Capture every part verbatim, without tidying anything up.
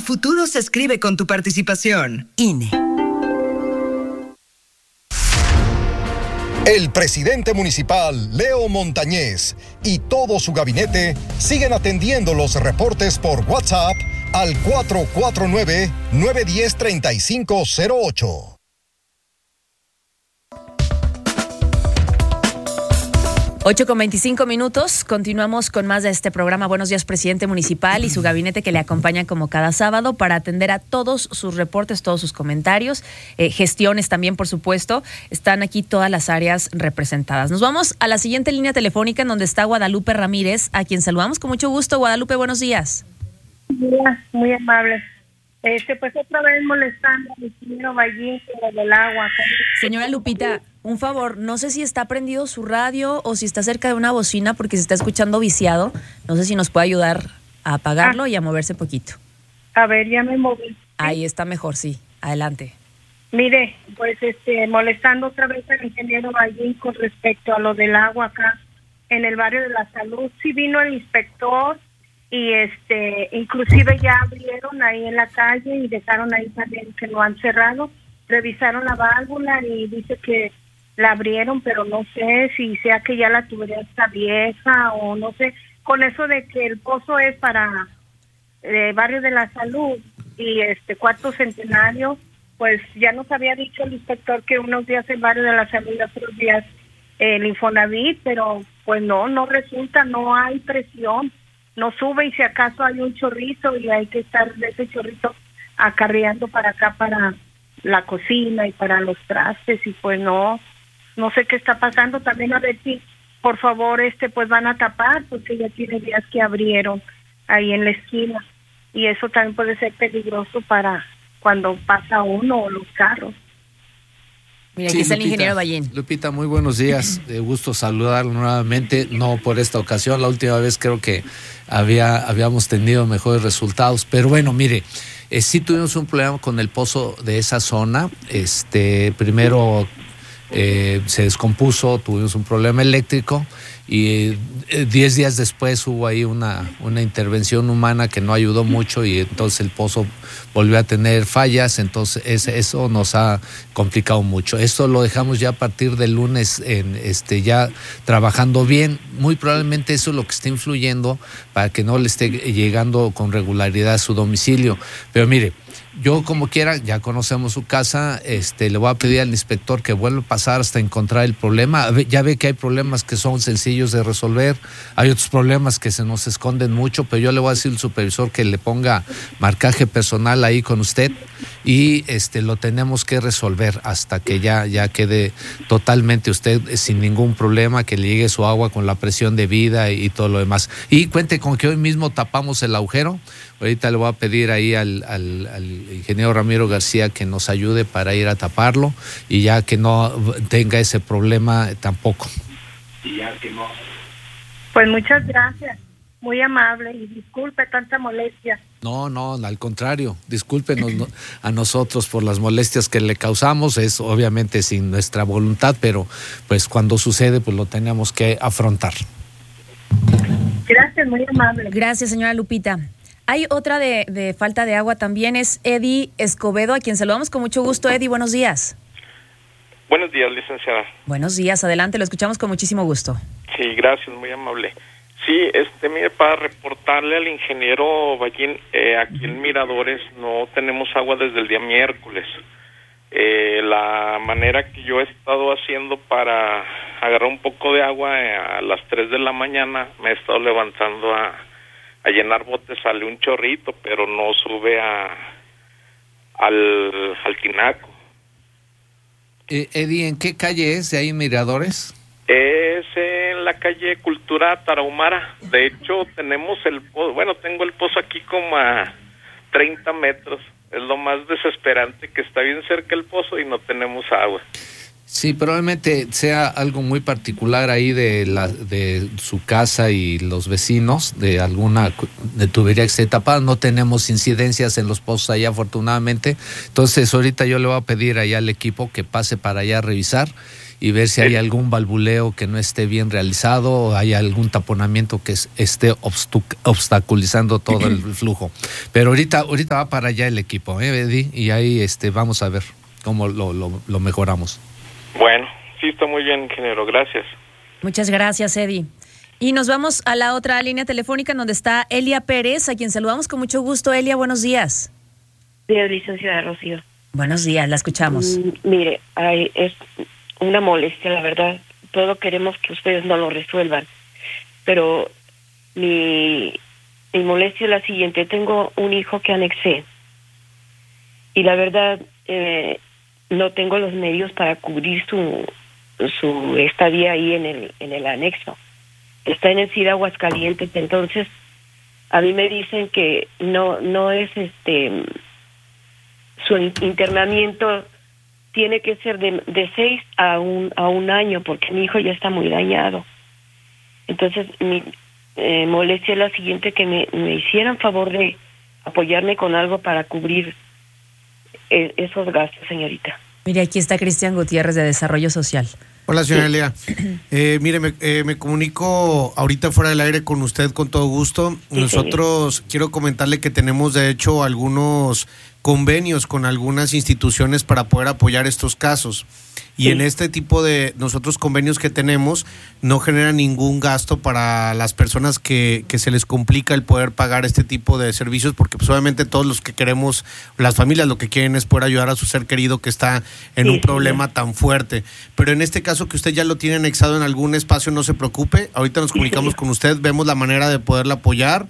futuro se escribe con tu participación. I N E. El presidente municipal, Leo Montañez, y todo su gabinete siguen atendiendo los reportes por WhatsApp al cuatro cuatro nueve, nueve uno cero, tres cinco cero ocho. ocho con veinticinco minutos, continuamos con más de este programa. Buenos días, presidente municipal y su gabinete que le acompaña como cada sábado para atender a todos sus reportes, todos sus comentarios, eh, gestiones también, por supuesto. Están aquí todas las áreas representadas. Nos vamos a la siguiente línea telefónica en donde está Guadalupe Ramírez, a quien saludamos con mucho gusto. Guadalupe, buenos días. Días, muy amable. Este, pues otra vez molestando al ingeniero Ballín con lo del agua. Señora Lupita, un favor, no sé si está prendido su radio o si está cerca de una bocina porque se está escuchando viciado. No sé si nos puede ayudar a apagarlo ah. y a moverse poquito. A ver, ya me moví. Ahí está mejor, sí. Adelante. Mire, pues este, molestando otra vez al ingeniero Ballín con respecto a lo del agua acá en el barrio de la Salud. Sí vino el inspector y este, inclusive ya abrieron ahí en la calle y dejaron ahí también que lo han cerrado. Revisaron la válvula y dice que la abrieron, pero no sé si sea que ya la tubería está vieja o no sé. Con eso de que el pozo es para el barrio de la Salud y este Cuarto Centenario, pues ya nos había dicho el inspector que unos días el barrio de la Salud y otros días el Infonavit, pero pues no, no resulta, no hay presión, no sube y si acaso hay un chorrito y hay que estar de ese chorrito acarreando para acá, para la cocina y para los trastes y pues no, no sé qué está pasando. También a ver si por favor este pues van a tapar porque ya tiene días que abrieron ahí en la esquina y eso también puede ser peligroso para cuando pasa uno o los carros. Mira, aquí sí, está el ingeniero Ballín. Lupita, muy buenos días. De gusto saludarlo nuevamente. No por esta ocasión, la última vez creo que había habíamos tenido mejores resultados. Pero bueno, mire, eh, sí tuvimos un problema con el pozo de esa zona. Este, primero eh, se descompuso, tuvimos un problema eléctrico y eh, diez días después hubo ahí una, una intervención humana que no ayudó mucho y entonces el pozo volvió a tener fallas, entonces ese, eso nos ha complicado mucho. Esto lo dejamos ya a partir del lunes en, este, ya trabajando bien. Muy probablemente eso es lo que está influyendo para que no le esté llegando con regularidad a su domicilio. Pero mire, yo como quiera, ya conocemos su casa, este, le voy a pedir al inspector que vuelva a pasar hasta encontrar el problema. Ya ve que hay problemas que son sencillos de resolver, hay otros problemas que se nos esconden mucho, pero yo le voy a decir al supervisor que le ponga marcaje personal ahí con usted y este, lo tenemos que resolver hasta que ya, ya quede totalmente usted sin ningún problema, que le llegue su agua con la presión debida y, y todo lo demás. Y cuente con que hoy mismo tapamos el agujero. Ahorita le voy a pedir ahí al, al, al ingeniero Ramiro García que nos ayude para ir a taparlo y ya que no tenga ese problema tampoco. Y ya que no. Pues muchas gracias, muy amable y disculpe tanta molestia. No, no, al contrario, discúlpenos a nosotros por las molestias que le causamos, es obviamente sin nuestra voluntad, pero pues cuando sucede pues lo tenemos que afrontar. Gracias, muy amable. Gracias, señora Lupita. Hay otra de, de falta de agua también, es Eddie Escobedo, a quien saludamos con mucho gusto. Eddie, buenos días. Buenos días, licenciada. Buenos días, adelante, lo escuchamos con muchísimo gusto. Sí, gracias, muy amable. Sí, este, mire, para reportarle al ingeniero Ballín, eh, aquí en Miradores no tenemos agua desde el día miércoles. Eh, la manera que yo he estado haciendo para agarrar un poco de agua eh, a las tres de la mañana, me he estado levantando a... a llenar botes, sale un chorrito, pero no sube a al, al tinaco. Eh, Eddie, ¿en qué calle es de ahí Miradores? Es en la calle Cultura Tarahumara. De hecho, tenemos el pozo, bueno, tengo el pozo aquí como a treinta metros. Es lo más desesperante, que está bien cerca el pozo y no tenemos agua. Sí, probablemente sea algo muy particular ahí de la de su casa y los vecinos, de alguna de tubería que esté tapada. No tenemos incidencias en los pozos allá, afortunadamente. Entonces, ahorita yo le voy a pedir allá al equipo que pase para allá a revisar y ver si hay algún valvuleo que no esté bien realizado o hay algún taponamiento que es, esté obstu- obstaculizando todo el flujo. Pero ahorita, ahorita va para allá el equipo, ¿eh, Eddie? Y ahí este, vamos a ver cómo lo, lo, lo mejoramos. Bueno, sí, está muy bien, ingeniero, gracias. Muchas gracias, Eddie. Y nos vamos a la otra línea telefónica donde está Elia Pérez, a quien saludamos con mucho gusto. Elia, buenos días. Sí, licenciada Rocío. Buenos días, la escuchamos. Mm, mire, hay, es una molestia, la verdad. Todos queremos que ustedes no lo resuelvan. Pero mi, mi molestia es la siguiente. Tengo un hijo que anexé. Y la verdad, eh, no tengo los medios para cubrir su, su estadía ahí en el, en el anexo. Está en el C I D Aguascalientes, entonces a mí me dicen que no no es este su internamiento tiene que ser de, de seis a un a un año porque mi hijo ya está muy dañado. Entonces mi eh, molestia es la siguiente, que me, me hicieran favor de apoyarme con algo para cubrir eh, esos gastos, señorita. Mire, aquí está Cristian Gutiérrez de Desarrollo Social. Hola, señora sí. Elia. Eh, mire, me, eh, me comunico ahorita fuera del aire con usted con todo gusto. Sí, Nosotros señor. quiero comentarle que tenemos de hecho algunos convenios con algunas instituciones para poder apoyar estos casos. Y sí. en este tipo de nosotros convenios que tenemos no generan ningún gasto para las personas que, que se les complica el poder pagar este tipo de servicios, porque pues obviamente todos los que queremos, las familias lo que quieren es poder ayudar a su ser querido que está en sí, un problema sí. tan fuerte. Pero en este caso que usted ya lo tiene anexado en algún espacio, no se preocupe, ahorita nos comunicamos sí. con usted, vemos la manera de poderla apoyar.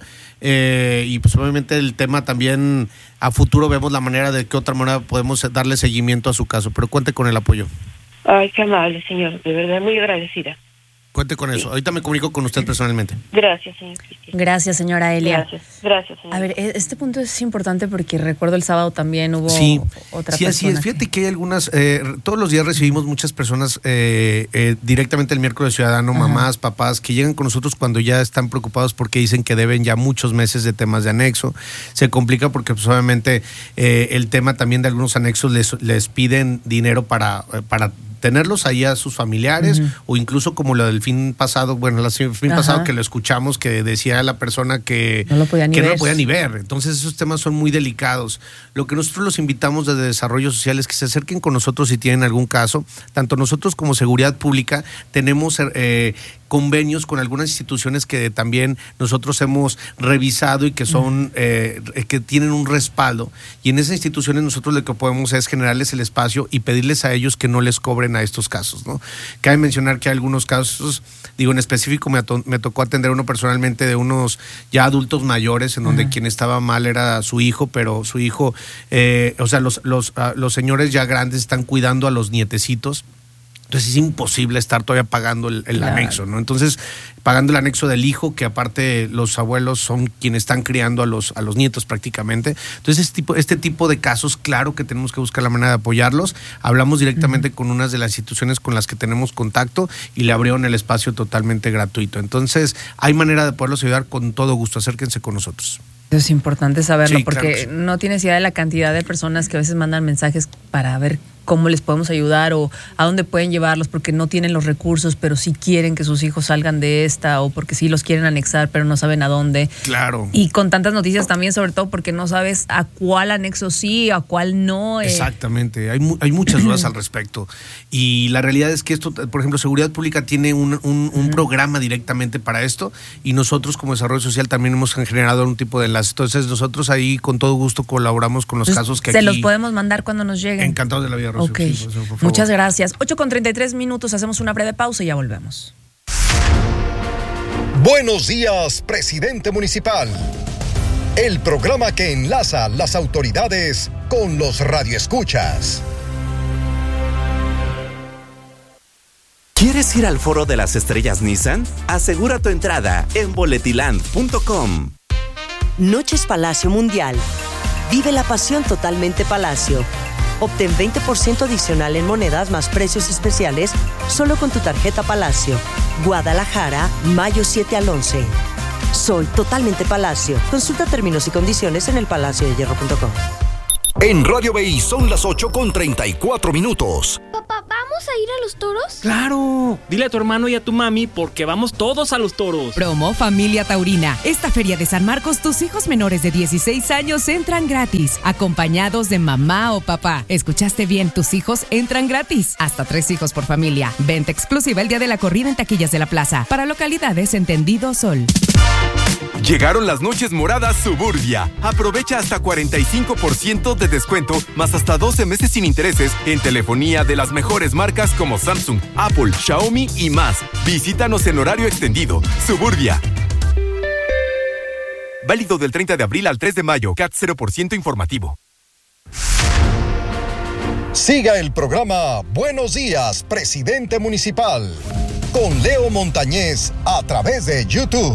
Eh, y pues obviamente el tema también a futuro vemos la manera de qué otra manera podemos darle seguimiento a su caso, pero cuente con el apoyo. Ay, qué amable, señor, de verdad muy agradecida. Cuente con eso, sí. ahorita me comunico con usted personalmente. Gracias, señor Cristian. Gracias, señora Elia. Gracias, gracias, señor. A ver, este punto es importante porque recuerdo el sábado también hubo sí, otra sí, persona. Sí, así es. Fíjate que hay algunas, eh, todos los días recibimos muchas personas eh, eh, directamente el miércoles ciudadano, Ajá. mamás, papás, que llegan con nosotros cuando ya están preocupados porque dicen que deben ya muchos meses de temas de anexo. Se complica porque pues obviamente eh, el tema también de algunos anexos les, les piden dinero para, para tenerlos ahí a sus familiares, uh-huh. o incluso como lo del fin pasado, bueno, el fin Ajá. pasado que lo escuchamos, que decía la persona que no lo podía ni, que ver. No lo podía ni ver. Entonces esos temas son muy delicados. Lo que nosotros los invitamos desde Desarrollo Social es que se acerquen con nosotros si tienen algún caso. Tanto nosotros como Seguridad Pública tenemos eh, convenios con algunas instituciones que también nosotros hemos revisado y que son uh-huh. eh, que tienen un respaldo. Y en esas instituciones nosotros lo que podemos es generarles el espacio y pedirles a ellos que no les cobren a estos casos, ¿no? Cabe mencionar que hay algunos casos, digo en específico me, to- me tocó atender uno personalmente de unos ya adultos mayores en donde uh-huh. quien estaba mal era su hijo, pero su hijo, eh, o sea, los, los, uh, los señores ya grandes están cuidando a los nietecitos. Entonces es imposible estar todavía pagando el, el claro. anexo, ¿no? Entonces, pagando el anexo del hijo, que aparte los abuelos son quienes están criando a los, a los nietos prácticamente. Entonces, este tipo, este tipo de casos, claro que tenemos que buscar la manera de apoyarlos. Hablamos directamente uh-huh. con unas de las instituciones con las que tenemos contacto y le abrieron el espacio totalmente gratuito. Entonces, hay manera de poderlos ayudar con todo gusto. Acérquense con nosotros. Es importante saberlo, sí, porque claro que sí. no tienes idea de la cantidad de personas que a veces mandan mensajes para ver cómo les podemos ayudar o a dónde pueden llevarlos porque no tienen los recursos, pero sí quieren que sus hijos salgan de esta, o porque sí los quieren anexar, pero no saben a dónde. Claro. Y con tantas noticias también, sobre todo porque no sabes a cuál anexo sí, a cuál no. Eh. Exactamente, hay, mu- hay muchas dudas al respecto. Y la realidad es que esto, por ejemplo, Seguridad Pública tiene un, un, un uh-huh. programa directamente para esto, y nosotros como Desarrollo Social también hemos generado un tipo de enlace. Entonces nosotros ahí con todo gusto colaboramos con los Entonces, casos que se aquí... los podemos mandar cuando nos lleguen. Encantados de la vida, Rocío. Ok, sí, por favor. Muchas gracias. ocho con treinta y tres minutos, hacemos una breve pausa y ya volvemos. Buenos días, presidente municipal. El programa que enlaza las autoridades con los radioescuchas. ¿Quieres ir al Foro de las Estrellas Nissan? Asegura tu entrada en boletiland punto com. Noches Palacio Mundial. Vive la pasión totalmente Palacio. Obtén veinte por ciento adicional en monedas más precios especiales solo con tu tarjeta Palacio. Guadalajara, mayo siete al once. Soy totalmente Palacio. Consulta términos y condiciones en el palacio de hierro punto com. En Radio B I son las ocho con treinta y cuatro minutos. Papá, vamos ¿Vamos a ir a los toros? ¡Claro! Dile a tu hermano y a tu mami porque vamos todos a los toros. Promo Familia Taurina. Esta feria de San Marcos, tus hijos menores de dieciséis años entran gratis, acompañados de mamá o papá. ¿Escuchaste bien? Tus hijos entran gratis. Hasta tres hijos por familia. Venta exclusiva el día de la corrida en taquillas de la plaza. Para localidades Entendido Sol. Llegaron las noches moradas Suburbia. Aprovecha hasta cuarenta y cinco por ciento de descuento, más hasta doce meses sin intereses en telefonía de las mejores marcas como Samsung, Apple, Xiaomi y más. Visítanos en horario extendido. Suburbia. Válido del treinta de abril al tres de mayo. C A T cero por ciento informativo. Siga el programa Buenos Días, Presidente Municipal, con Leo Montañez a través de YouTube.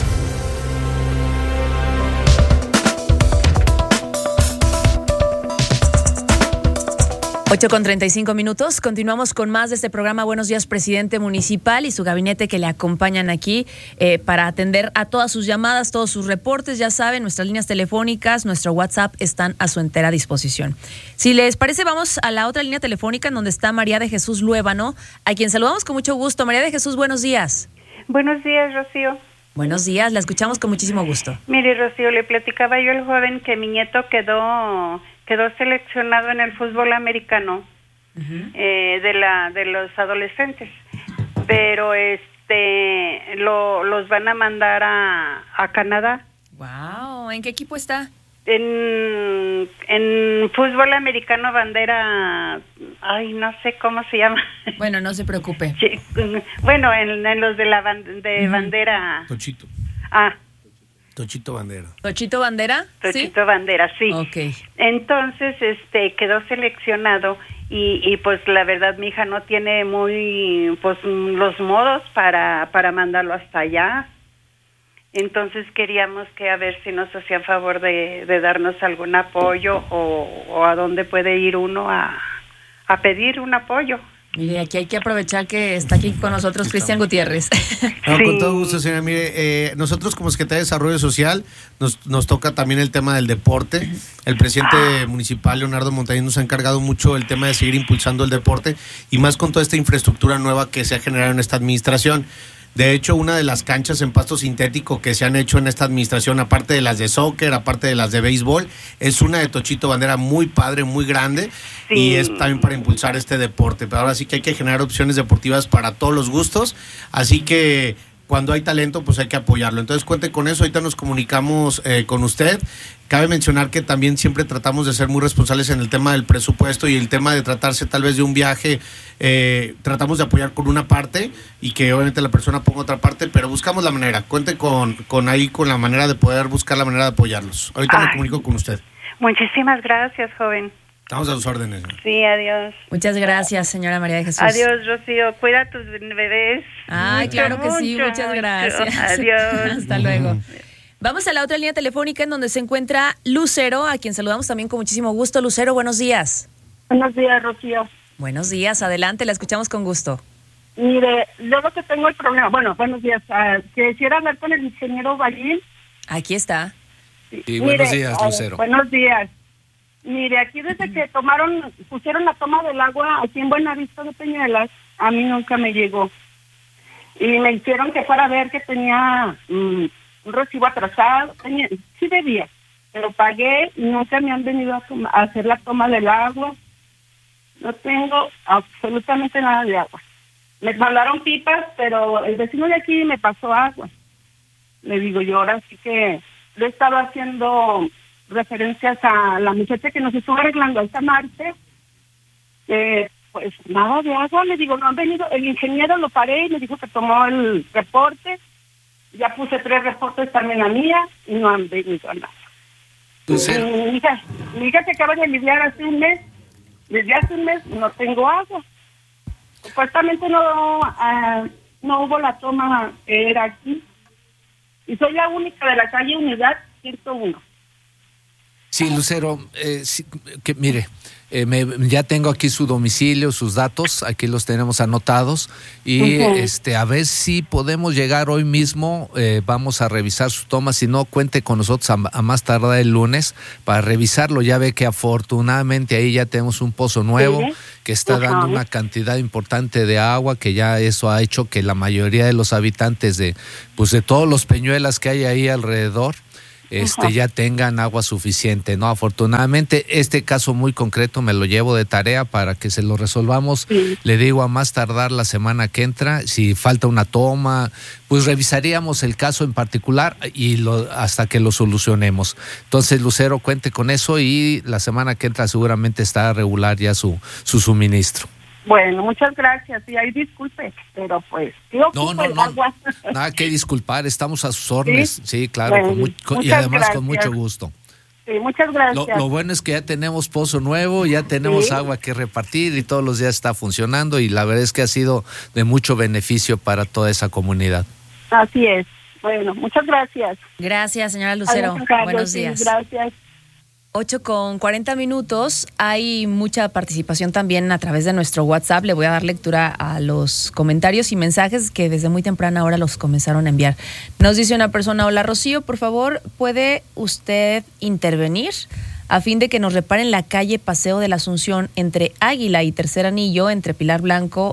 ocho con treinta y cinco minutos. Continuamos con más de este programa Buenos Días, Presidente Municipal, y su gabinete que le acompañan aquí eh, para atender a todas sus llamadas, todos sus reportes. Ya saben, nuestras líneas telefónicas, nuestro WhatsApp están a su entera disposición. Si les parece, vamos a la otra línea telefónica en donde está María de Jesús Luébano, a quien saludamos con mucho gusto. María de Jesús, buenos días. Buenos días, Rocío. Buenos días, la escuchamos con muchísimo gusto. Mire, Rocío, le platicaba yo al joven que mi nieto quedó... quedó seleccionado en el fútbol americano uh-huh. eh, de la de los adolescentes, pero este lo, los van a mandar a, a Canadá. Wow, ¿en qué equipo está? En, en fútbol americano bandera, ay, no sé cómo se llama. Bueno, no se preocupe. Sí, bueno, en, en los de la band, de uh-huh. bandera. Tochito. Ah. Tochito Bandera. ¿Tochito Bandera? Tochito ¿Sí? Bandera, sí. Ok. Entonces, este, quedó seleccionado y, y pues la verdad mi hija no tiene muy, pues los modos para, para mandarlo hasta allá. Entonces queríamos que a ver si nos hacían favor de, de darnos algún apoyo o, o a dónde puede ir uno a, a pedir un apoyo. Mire, aquí hay que aprovechar que está aquí con nosotros Cristian Gutiérrez. No, con todo gusto, señora. Mire, eh, nosotros como Secretaría de Desarrollo Social nos, nos toca también el tema del deporte. El presidente municipal, Leonardo Montañez, nos ha encargado mucho el tema de seguir impulsando el deporte y más con toda esta infraestructura nueva que se ha generado en esta administración. De hecho, una de las canchas en pasto sintético que se han hecho en esta administración, aparte de las de soccer, aparte de las de béisbol, es una de Tochito Bandera muy padre, muy grande, sí. Y es también para impulsar este deporte. Pero ahora sí que hay que generar opciones deportivas para todos los gustos, así que cuando hay talento, pues hay que apoyarlo. Entonces, cuente con eso. Ahorita nos comunicamos eh, con usted. Cabe mencionar que también siempre tratamos de ser muy responsables en el tema del presupuesto y el tema de tratarse tal vez de un viaje. Eh, tratamos de apoyar con una parte y que obviamente la persona ponga otra parte, pero buscamos la manera. Cuente con, con ahí, con la manera de poder buscar la manera de apoyarlos. Ahorita Ay, me comunico con usted. Muchísimas gracias, joven. Estamos a sus órdenes. Sí, adiós. Muchas gracias, señora María de Jesús. Adiós, Rocío. Cuida a tus bebés. Ay, mucho, claro que sí. Mucho, muchas gracias. Mucho. Adiós. Hasta luego. Vamos a la otra línea telefónica en donde se encuentra Lucero, a quien saludamos también con muchísimo gusto. Lucero, buenos días. Buenos días, Rocío. Buenos días, adelante, la escuchamos con gusto. Mire, yo lo que tengo el problema, bueno, buenos días, uh, quisiera hablar con el ingeniero Ballín. Aquí está. Sí, Mire, buenos días, Lucero. Uh, buenos días. Mire, aquí desde que tomaron, pusieron la toma del agua aquí en Buenavista de Peñuelas, a mí nunca me llegó. Y me hicieron que fuera a ver que tenía um, un recibo atrasado, tenía, sí debía, pero pagué y nunca me han venido a, toma, a hacer la toma del agua. No tengo absolutamente nada de agua. Me mandaron pipas, pero el vecino de aquí me pasó agua. Le digo yo, ahora sí que le estaba haciendo referencias a la muchacha que nos estuvo arreglando esta marcha. Eh, pues nada de agua, le digo, no han venido. El ingeniero lo paré y me dijo que tomó el reporte. Ya puse tres reportes también a mía y no han venido a nada. Mi hija, mi hija se acaba de aliviar hace un mes. Desde hace un mes no tengo agua. Supuestamente no, uh, no hubo la toma que era aquí. Y soy la única de la calle Unidad ciento uno. Sí, Lucero, eh, sí, que mire, eh, me, ya tengo aquí su domicilio, sus datos, aquí los tenemos anotados y uh-huh. este a ver si podemos llegar hoy mismo, eh, vamos a revisar sus tomas, si no cuente con nosotros a, a más tardar el lunes para revisarlo. Ya ve que afortunadamente ahí ya tenemos un pozo nuevo, uh-huh. que está Ajá. dando una cantidad importante de agua, que ya eso ha hecho que la mayoría de los habitantes de, pues de todos los peñuelas que hay ahí alrededor, este Ajá. ya tengan agua suficiente, ¿no? Afortunadamente, este caso muy concreto me lo llevo de tarea para que se lo resolvamos. Sí. Le digo, a más tardar la semana que entra, si falta una toma, pues revisaríamos el caso en particular y lo, hasta que lo solucionemos. Entonces, Lucero, cuente con eso y la semana que entra seguramente está regular ya su, su suministro. Bueno, muchas gracias. Y ahí disculpe, pero pues yo No, no, el no. agua. Nada que disculpar, estamos a sus órdenes. Sí, ¿Sí? claro, Bueno, con mu- con- y muchas además gracias. con mucho gusto. Sí, muchas gracias. Lo, lo bueno es que ya tenemos pozo nuevo, ya tenemos Sí. agua que repartir y todos los días está funcionando y la verdad es que ha sido de mucho beneficio para toda esa comunidad. Así es. Bueno, muchas gracias. Gracias, señora Lucero. Adiós, Carlos. Buenos Sí, días. gracias. ocho con cuarenta minutos. Hay mucha participación también a través de nuestro WhatsApp. Le voy a dar lectura a los comentarios y mensajes que desde muy temprana hora los comenzaron a enviar. Nos dice una persona: hola Rocío, por favor, ¿puede usted intervenir a fin de que nos reparen la calle Paseo de la Asunción entre Águila y Tercer Anillo, entre Pilar Blanco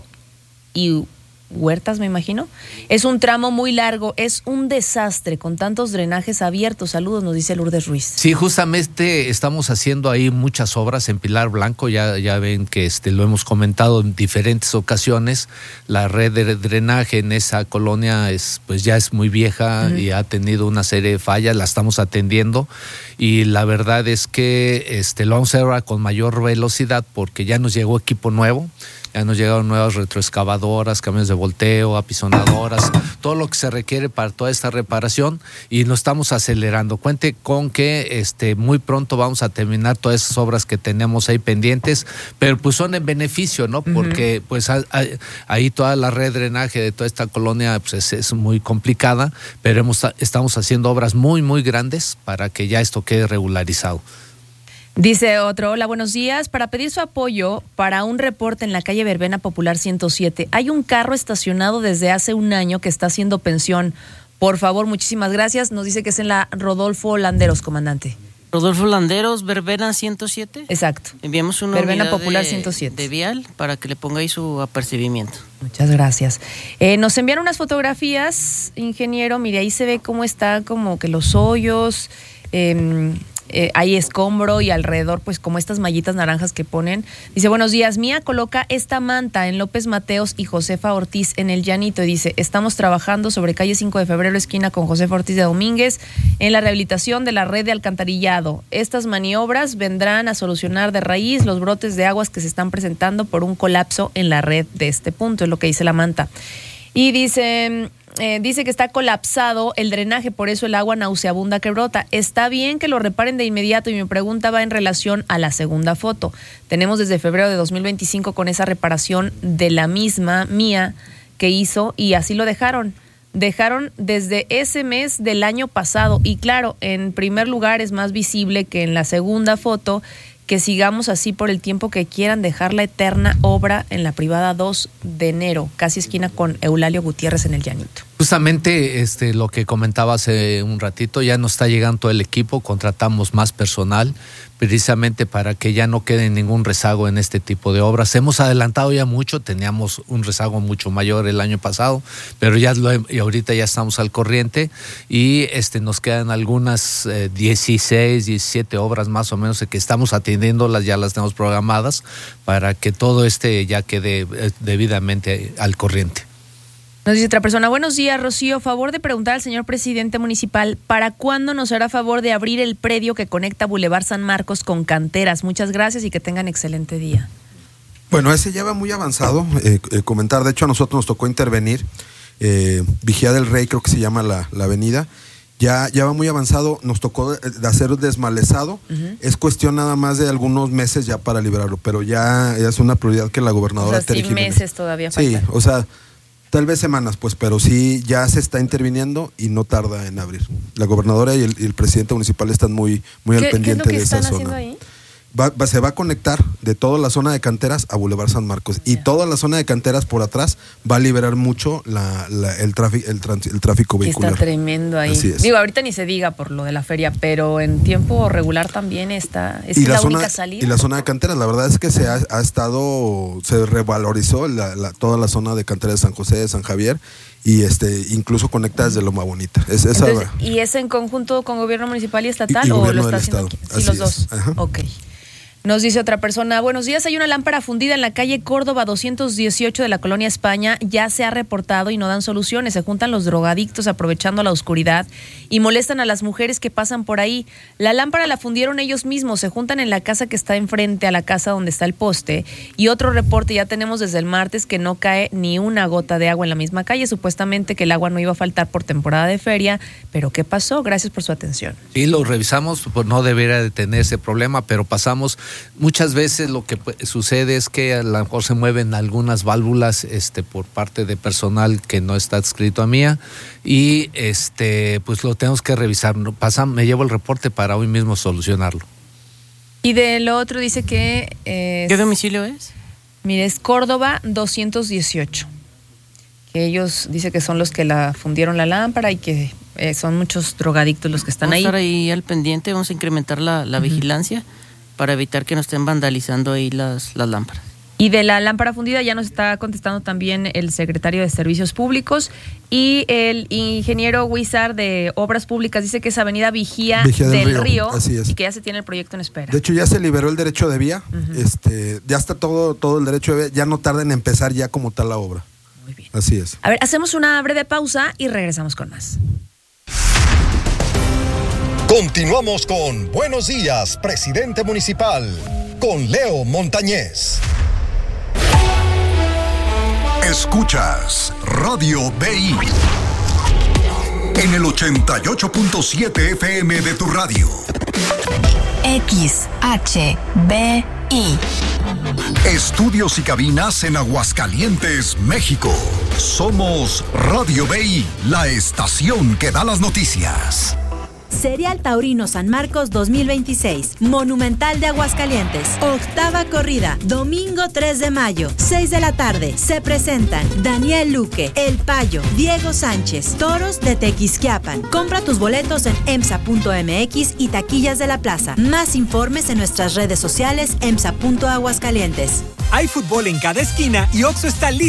y Huertas, me imagino? Es un tramo muy largo, es un desastre con tantos drenajes abiertos. Saludos, nos dice Lourdes Ruiz. Sí, justamente estamos haciendo ahí muchas obras en Pilar Blanco, ya, ya ven que este, lo hemos comentado en diferentes ocasiones. La red de drenaje en esa colonia es, pues ya es muy vieja uh-huh. y ha tenido una serie de fallas, la estamos atendiendo y la verdad es que este, lo vamos a hacer ahora con mayor velocidad porque ya nos llegó equipo nuevo. Ya nos llegaron nuevas retroexcavadoras, camiones de volteo, apisonadoras, todo lo que se requiere para toda esta reparación y nos estamos acelerando. Cuente con que este, muy pronto vamos a terminar todas esas obras que tenemos ahí pendientes, pero pues son en beneficio, ¿no? Porque uh-huh. pues a, a, ahí toda la red de drenaje de toda esta colonia pues es, es muy complicada, pero hemos, estamos haciendo obras muy, muy grandes para que ya esto quede regularizado. Dice otro: hola, buenos días. Para pedir su apoyo para un reporte en la calle Verbena Popular ciento siete. Hay un carro estacionado desde hace un año que está haciendo pensión. Por favor, muchísimas gracias. Nos dice que es en la Rodolfo Landeros, comandante. Rodolfo Landeros, Verbena ciento siete. Exacto. Enviamos una Verbena unidad Popular de, ciento siete. de vial para que le ponga ahí su apercibimiento. Muchas gracias. Eh, nos enviaron unas fotografías, ingeniero. Mire, ahí se ve cómo está como que los hoyos... Eh, Eh, hay escombro y alrededor pues como estas mallitas naranjas que ponen. Dice: buenos días, Mía coloca esta manta en López Mateos y Josefa Ortiz en el Llanito, y dice: estamos trabajando sobre calle cinco de febrero esquina con Josefa Ortiz de Domínguez en la rehabilitación de la red de alcantarillado. Estas maniobras vendrán a solucionar de raíz los brotes de aguas que se están presentando por un colapso en la red de este punto, es lo que dice la manta. Y dice... Eh, dice que está colapsado el drenaje, por eso el agua nauseabunda que brota. Está bien que lo reparen de inmediato, y mi pregunta va en relación a la segunda foto. Tenemos desde febrero de dos mil veinticinco con esa reparación de la misma Mía que hizo, y así lo dejaron. Dejaron desde ese mes del año pasado, y claro, en primer lugar es más visible que en la segunda foto que sigamos así por el tiempo que quieran dejar la eterna obra en la privada dos de enero, casi esquina con Eulalio Gutiérrez en el Llanito. Justamente este, lo que comentaba hace un ratito, ya nos está llegando todo el equipo, contratamos más personal precisamente para que ya no quede ningún rezago en este tipo de obras. Hemos adelantado ya mucho, teníamos un rezago mucho mayor el año pasado, pero ya lo, y ahorita ya estamos al corriente y este, nos quedan algunas eh, dieciséis, diecisiete obras más o menos que estamos atendiéndolas, ya las tenemos programadas para que todo este ya quede eh, debidamente al corriente. Nos dice otra persona: buenos días, Rocío, favor de preguntar al señor presidente municipal, ¿para cuándo nos hará favor de abrir el predio que conecta Boulevard San Marcos con Canteras? Muchas gracias y que tengan excelente día. Bueno, ese ya va muy avanzado, eh, eh, comentar, de hecho a nosotros nos tocó intervenir, eh, Vigía del Rey creo que se llama la, la avenida, ya, ya va muy avanzado, nos tocó de hacer desmalezado, uh-huh. Es cuestión nada más de algunos meses ya para liberarlo, pero ya, ya es una prioridad que la gobernadora... O sea, sí, meses todavía faltan. Sí, o sea... Tal vez semanas, pues, pero sí ya se está interviniendo y no tarda en abrir. La gobernadora y el, y el presidente municipal están muy, muy al pendiente de esa zona. Ahí? Va, va, se va a conectar de toda la zona de canteras a Boulevard San Marcos. Y toda la zona de canteras por atrás va a liberar mucho la, la, el, tráfico, el, trans, el tráfico vehicular. Está tremendo ahí. Así es. Digo, ahorita ni se diga por lo de la feria, pero en tiempo regular también está. Es la, la zona, única salida. Y la zona de canteras, la verdad es que se ha, ha estado, se revalorizó la, la, toda la zona de canteras de San José, de San Javier. Y este incluso conecta desde Loma Bonita. Es, esa Entonces, ¿y es en conjunto con gobierno municipal y estatal y, y o gobierno lo está del haciendo estado? aquí? Sí, Así los es. dos. Ajá. Ok. Nos dice otra persona, buenos días, hay una lámpara fundida en la calle Córdoba doscientos dieciocho de la Colonia España, ya se ha reportado y no dan soluciones, se juntan los drogadictos aprovechando la oscuridad y molestan a las mujeres que pasan por ahí. La lámpara la fundieron ellos mismos, se juntan en la casa que está enfrente a la casa donde está el poste y otro reporte ya tenemos desde el martes que no cae ni una gota de agua en la misma calle, supuestamente que el agua no iba a faltar por temporada de feria, pero ¿qué pasó? Gracias por su atención. Sí, lo revisamos, pues no debería de tener ese problema, pero pasamos. Muchas veces lo que sucede es que a lo mejor se mueven algunas válvulas este, por parte de personal que no está adscrito a mía y este, pues lo tenemos que revisar. Pasa, me llevo el reporte para hoy mismo solucionarlo. Y de lo otro dice que... Es, ¿qué domicilio es? Mire, es Córdoba doscientos dieciocho. Que ellos dice que son los que la fundieron la lámpara y que eh, son muchos drogadictos los que están vamos ahí. Vamos a estar ahí al pendiente, vamos a incrementar la, la uh-huh. vigilancia para evitar que nos estén vandalizando ahí las, las lámparas. Y de la lámpara fundida ya nos está contestando también el secretario de Servicios Públicos y el ingeniero Huizar de Obras Públicas dice que es Avenida Vigía, Vigía del, del Río, Río así es. Y que ya se tiene el proyecto en espera. De hecho ya se liberó el derecho de vía, uh-huh. este, ya está todo, todo el derecho de vía, ya no tarda en empezar ya como tal la obra. Muy bien. Así es. A ver, hacemos una breve pausa y regresamos con más. Continuamos con Buenos Días, Presidente Municipal, con Leo Montañez. Escuchas Radio B I en el ochenta y ocho punto siete F M de tu radio. X H B I. Estudios y cabinas en Aguascalientes, México. Somos Radio B I, la estación que da las noticias. Serial Taurino San Marcos dos mil veintiséis, Monumental de Aguascalientes, octava corrida, domingo tres de mayo, seis de la tarde. Se presentan Daniel Luque, El Payo, Diego Sánchez, Toros de Tequisquiapan. Compra tus boletos en emsa punto m x y taquillas de la plaza. Más informes en nuestras redes sociales emsa punto aguascalientes. Hay fútbol en cada esquina y Oxxo está listo